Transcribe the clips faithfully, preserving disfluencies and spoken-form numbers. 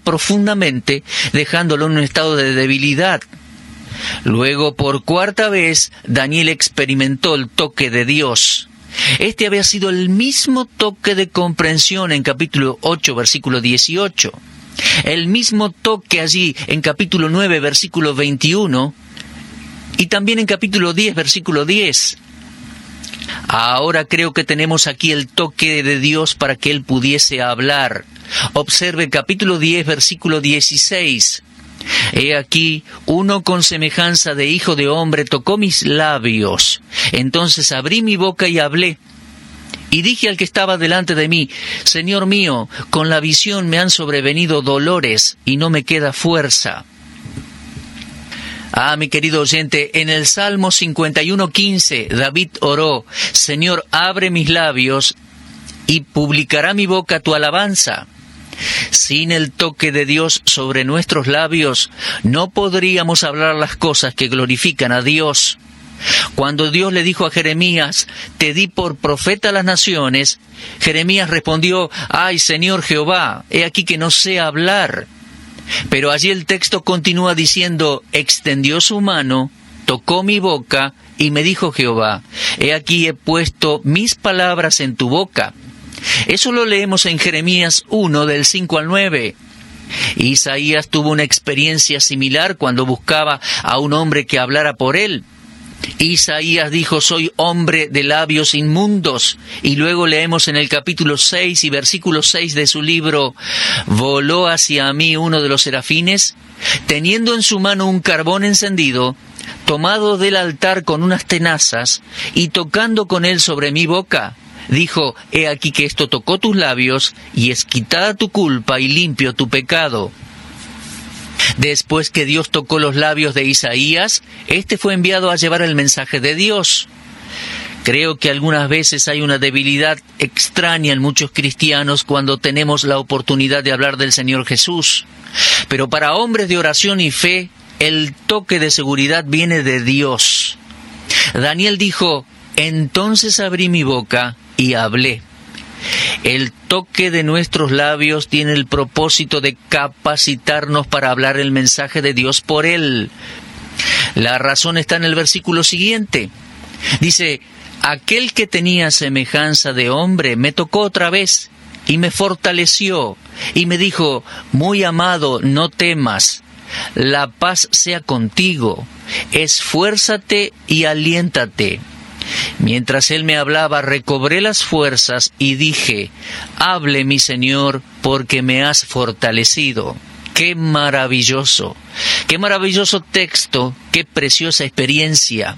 profundamente, dejándolo en un estado de debilidad. Luego, por cuarta vez, Daniel experimentó el toque de Dios. Este había sido el mismo toque de comprensión en capítulo ocho, versículo dieciocho. El mismo toque allí en capítulo nueve, versículo veintiuno. Y también en capítulo diez, versículo diez. Ahora creo que tenemos aquí el toque de Dios para que Él pudiese hablar. Observe el capítulo diez, versículo dieciséis. He aquí, uno con semejanza de hijo de hombre tocó mis labios. Entonces abrí mi boca y hablé. Y dije al que estaba delante de mí, Señor mío, con la visión me han sobrevenido dolores y no me queda fuerza. Ah, mi querido oyente, en el Salmo cincuenta y uno, quince, David oró, Señor, abre mis labios y publicará mi boca tu alabanza. Sin el toque de Dios sobre nuestros labios, no podríamos hablar las cosas que glorifican a Dios. Cuando Dios le dijo a Jeremías, te di por profeta a las naciones, Jeremías respondió, ay, Señor Jehová, he aquí que no sé hablar. Pero allí el texto continúa diciendo, extendió su mano, tocó mi boca, y me dijo Jehová, he aquí he puesto mis palabras en tu boca. Eso lo leemos en Jeremías uno, del cinco al nueve. Isaías tuvo una experiencia similar cuando buscaba a un hombre que hablara por él. Isaías dijo, soy hombre de labios inmundos. Y luego leemos en el capítulo seis y versículo seis de su libro, voló hacia mí uno de los serafines, teniendo en su mano un carbón encendido, tomado del altar con unas tenazas, y tocando con él sobre mi boca, dijo, he aquí que esto tocó tus labios, y es quitada tu culpa y limpio tu pecado. Después que Dios tocó los labios de Isaías, éste fue enviado a llevar el mensaje de Dios. Creo que algunas veces hay una debilidad extraña en muchos cristianos cuando tenemos la oportunidad de hablar del Señor Jesús. Pero para hombres de oración y fe, el toque de seguridad viene de Dios. Daniel dijo, entonces abrí mi boca y hablé. El toque de nuestros labios tiene el propósito de capacitarnos para hablar el mensaje de Dios por Él. La razón está en el versículo siguiente. Dice, aquel que tenía semejanza de hombre me tocó otra vez y me fortaleció y me dijo, muy amado, no temas, la paz sea contigo, esfuérzate y aliéntate. Mientras él me hablaba, recobré las fuerzas y dije, hable mi Señor, porque me has fortalecido. ¡Qué maravilloso! ¡Qué maravilloso texto! ¡Qué preciosa experiencia!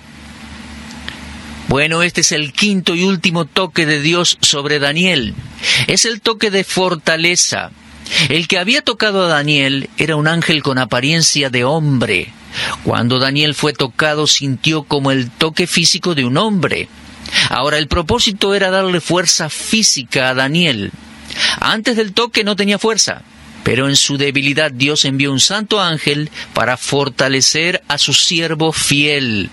Bueno, este es el quinto y último toque de Dios sobre Daniel. Es el toque de fortaleza. El que había tocado a Daniel era un ángel con apariencia de hombre. Cuando Daniel fue tocado, sintió como el toque físico de un hombre. Ahora, el propósito era darle fuerza física a Daniel. Antes del toque no tenía fuerza, pero en su debilidad Dios envió un santo ángel para fortalecer a su siervo fiel.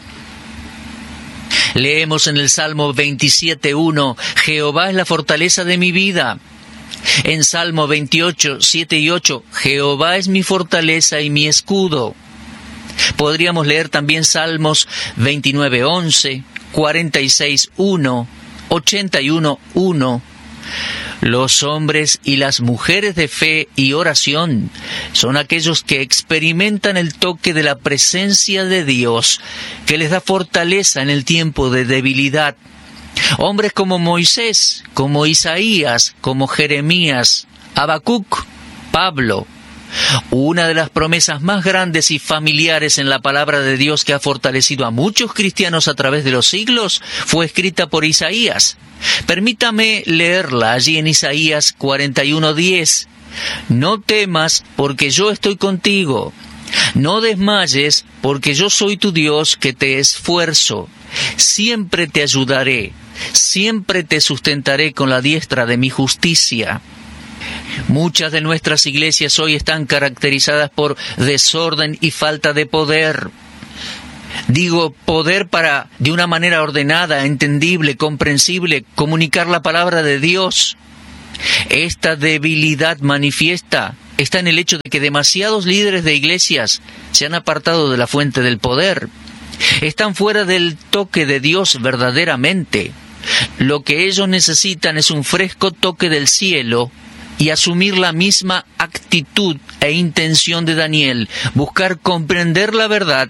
Leemos en el Salmo veintisiete, uno, Jehová es la fortaleza de mi vida. En Salmo veintiocho, siete y ocho, Jehová es mi fortaleza y mi escudo. Podríamos leer también Salmos veintinueve, once, cuarenta y seis, uno, ochenta y uno, uno. Los hombres y las mujeres de fe y oración son aquellos que experimentan el toque de la presencia de Dios, que les da fortaleza en el tiempo de debilidad. Hombres como Moisés, como Isaías, como Jeremías, Habacuc, Pablo. Una de las promesas más grandes y familiares en la palabra de Dios que ha fortalecido a muchos cristianos a través de los siglos fue escrita por Isaías. Permítame leerla allí en Isaías cuarenta y uno, diez. No temas, porque yo estoy contigo. No desmayes, porque yo soy tu Dios que te esfuerzo. Siempre te ayudaré, siempre te sustentaré con la diestra de mi justicia. Muchas de nuestras iglesias hoy están caracterizadas por desorden y falta de poder. Digo, poder para, de una manera ordenada, entendible, comprensible, comunicar la palabra de Dios. Esta debilidad manifiesta está en el hecho de que demasiados líderes de iglesias se han apartado de la fuente del poder. Están fuera del toque de Dios verdaderamente. Lo que ellos necesitan es un fresco toque del cielo y asumir la misma actitud e intención de Daniel, buscar comprender la verdad,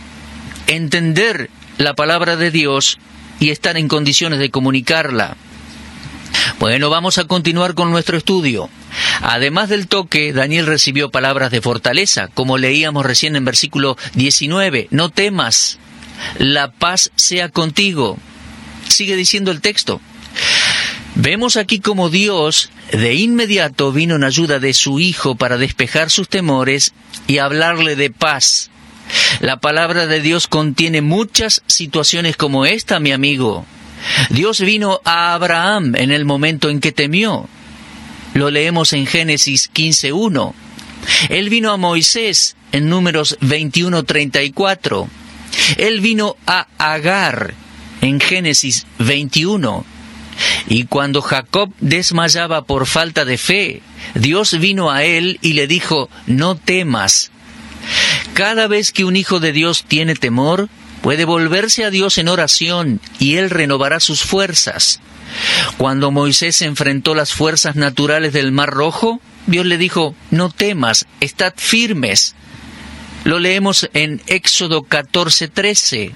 entender la palabra de Dios y estar en condiciones de comunicarla. Bueno, vamos a continuar con nuestro estudio. Además del toque, Daniel recibió palabras de fortaleza, como leíamos recién en versículo diecinueve. No temas, la paz sea contigo. Sigue diciendo el texto. Vemos aquí como Dios de inmediato vino en ayuda de su Hijo para despejar sus temores y hablarle de paz. La palabra de Dios contiene muchas situaciones como esta, mi amigo. Dios vino a Abraham en el momento en que temió. Lo leemos en Génesis quince uno. Él vino a Moisés en Números veintiuno treinta y cuatro. Él vino a Agar en Génesis veintiuno. Y cuando Jacob desmayaba por falta de fe, Dios vino a él y le dijo, no temas. Cada vez que un hijo de Dios tiene temor, puede volverse a Dios en oración y Él renovará sus fuerzas. Cuando Moisés enfrentó las fuerzas naturales del Mar Rojo, Dios le dijo, no temas, estad firmes. Lo leemos en Éxodo catorce trece.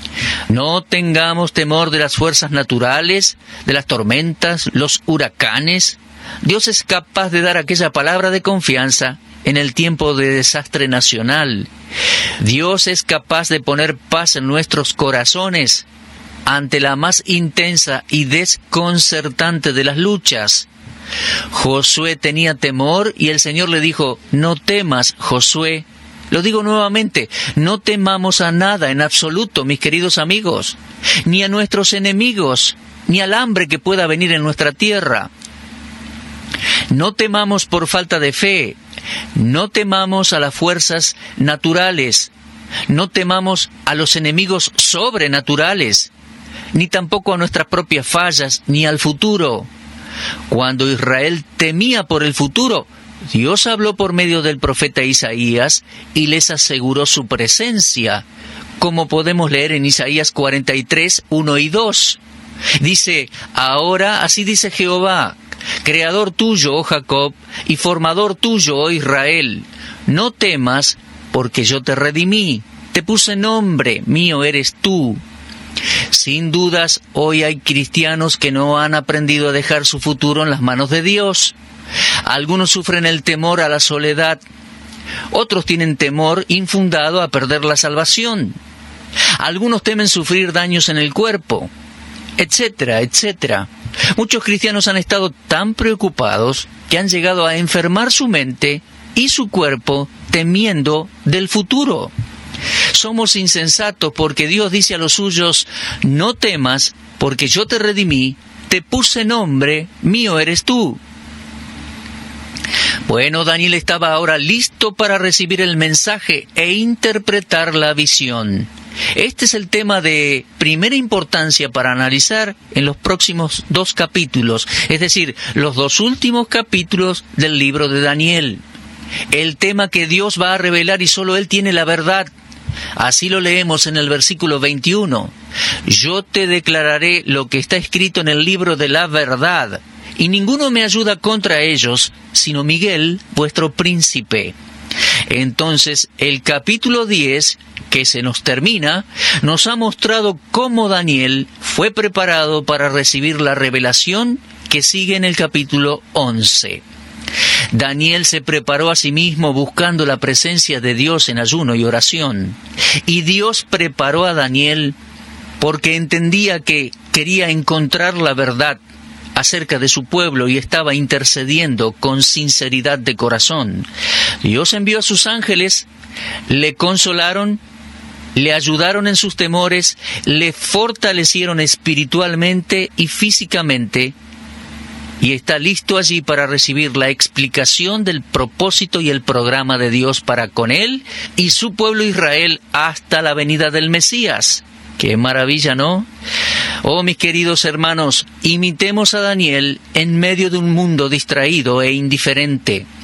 No tengamos temor de las fuerzas naturales, de las tormentas, los huracanes. Dios es capaz de dar aquella palabra de confianza en el tiempo de desastre nacional. Dios es capaz de poner paz en nuestros corazones ante la más intensa y desconcertante de las luchas. Josué tenía temor y el Señor le dijo, no temas, Josué. Lo digo nuevamente, no temamos a nada en absoluto, mis queridos amigos, ni a nuestros enemigos, ni al hambre que pueda venir en nuestra tierra. No temamos por falta de fe, no temamos a las fuerzas naturales, no temamos a los enemigos sobrenaturales, ni tampoco a nuestras propias fallas, ni al futuro. Cuando Israel temía por el futuro, Dios habló por medio del profeta Isaías y les aseguró su presencia, como podemos leer en Isaías cuarenta y tres, uno y dos. Dice, ahora así dice Jehová, Creador tuyo, oh Jacob, y formador tuyo, oh Israel, no temas, porque yo te redimí, te puse nombre, mío eres tú. Sin dudas, hoy hay cristianos que no han aprendido a dejar su futuro en las manos de Dios. Algunos sufren el temor a la soledad, otros tienen temor infundado a perder la salvación. Algunos temen sufrir daños en el cuerpo, etcétera, etcétera. Muchos cristianos han estado tan preocupados que han llegado a enfermar su mente y su cuerpo temiendo del futuro. Somos insensatos porque Dios dice a los suyos, no temas, porque yo te redimí, te puse nombre, mío eres tú. Bueno, Daniel estaba ahora listo para recibir el mensaje e interpretar la visión. Este es el tema de primera importancia para analizar en los próximos dos capítulos, es decir, los dos últimos capítulos del libro de Daniel. El tema que Dios va a revelar y solo Él tiene la verdad. Así lo leemos en el versículo veintiuno. Yo te declararé lo que está escrito en el libro de la verdad, y ninguno me ayuda contra ellos, sino Miguel, vuestro príncipe. Entonces, el capítulo diez, que se nos termina, nos ha mostrado cómo Daniel fue preparado para recibir la revelación que sigue en el capítulo once. Daniel se preparó a sí mismo buscando la presencia de Dios en ayuno y oración. Y Dios preparó a Daniel porque entendía que quería encontrar la verdad acerca de su pueblo y estaba intercediendo con sinceridad de corazón. Dios envió a sus ángeles, le consolaron, le ayudaron en sus temores, le fortalecieron espiritualmente y físicamente, y está listo allí para recibir la explicación del propósito y el programa de Dios para con él y su pueblo Israel hasta la venida del Mesías. ¡Qué maravilla!, ¿no? Oh, mis queridos hermanos, imitemos a Daniel en medio de un mundo distraído e indiferente.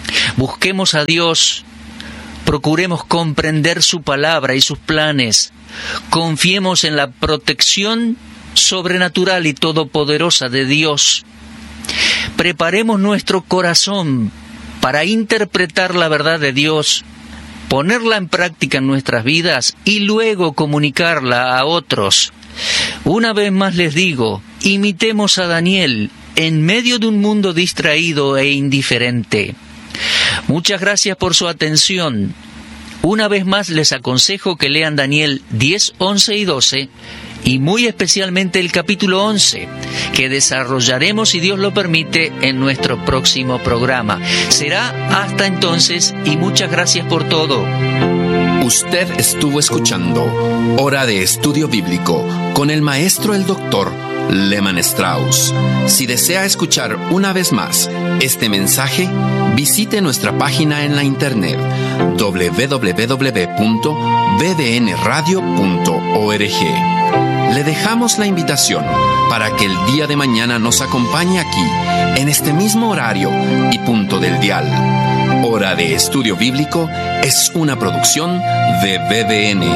Busquemos a Dios, procuremos comprender su palabra y sus planes, confiemos en la protección sobrenatural y todopoderosa de Dios. Preparemos nuestro corazón para interpretar la verdad de Dios, ponerla en práctica en nuestras vidas y luego comunicarla a otros. Una vez más les digo, imitemos a Daniel en medio de un mundo distraído e indiferente. Muchas gracias por su atención. Una vez más les aconsejo que lean Daniel diez, once y doce, y muy especialmente el capítulo once, que desarrollaremos, si Dios lo permite, en nuestro próximo programa. Será hasta entonces, y muchas gracias por todo. Usted estuvo escuchando Hora de Estudio Bíblico con el maestro el doctor Lehman Strauss. Si desea escuchar una vez más este mensaje, visite nuestra página en la internet doble u doble u doble u punto b d n radio punto org. Le dejamos la invitación para que el día de mañana nos acompañe aquí, en este mismo horario y punto del dial. Hora de Estudio Bíblico es una producción de B D N.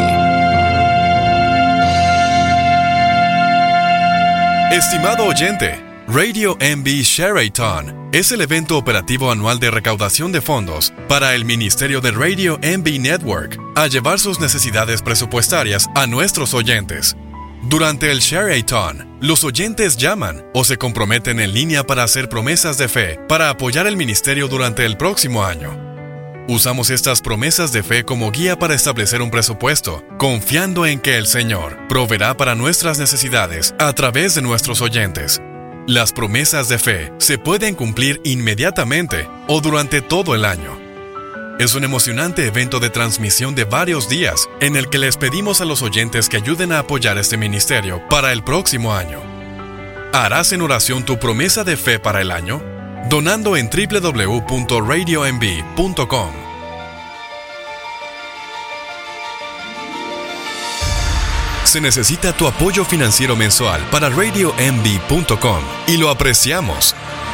Estimado oyente, Radio M B Share-a-thon es el evento operativo anual de recaudación de fondos para el Ministerio de Radio M B Network a llevar sus necesidades presupuestarias a nuestros oyentes. Durante el Share-a-thon, los oyentes llaman o se comprometen en línea para hacer promesas de fe para apoyar el ministerio durante el próximo año. Usamos estas promesas de fe como guía para establecer un presupuesto, confiando en que el Señor proveerá para nuestras necesidades a través de nuestros oyentes. Las promesas de fe se pueden cumplir inmediatamente o durante todo el año. Es un emocionante evento de transmisión de varios días en el que les pedimos a los oyentes que ayuden a apoyar este ministerio para el próximo año. ¿Harás en oración tu promesa de fe para el año? Donando en doble u doble u doble u punto radio m b punto com. Se necesita tu apoyo financiero mensual para radio m b punto com y lo apreciamos.